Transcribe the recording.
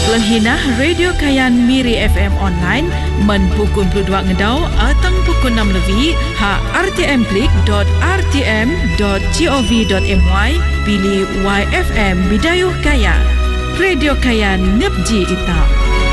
Lenghinah Radio Kayan Miri FM online men pukul 22 ngedau atau pukul 6 lebih ha rtmklik.rtm.gov.my pilih YFM Bidayuh Kaya. Radio Kayan Nepji Ita.